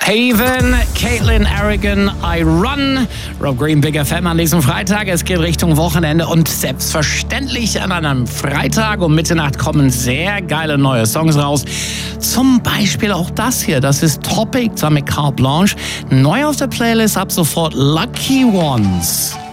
Haven, Caitlin Arrigan, I Run, Rob Green, Big FM an diesem Freitag. Es geht Richtung Wochenende und selbstverständlich an einem Freitag um Mitternacht kommen sehr geile neue Songs raus. Zum Beispiel auch das hier, das ist Topic zusammen mit Carte Blanche. Neu auf der Playlist ab sofort Lucky Ones.